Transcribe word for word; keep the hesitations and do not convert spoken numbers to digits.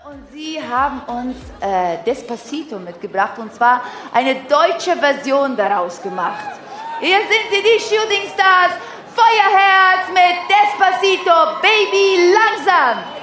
Und Sie haben uns äh, Despacito mitgebracht, und zwar eine deutsche Version daraus gemacht. Hier sind sie, die Shooting Stars, Feuerherz mit Despacito, Baby langsam.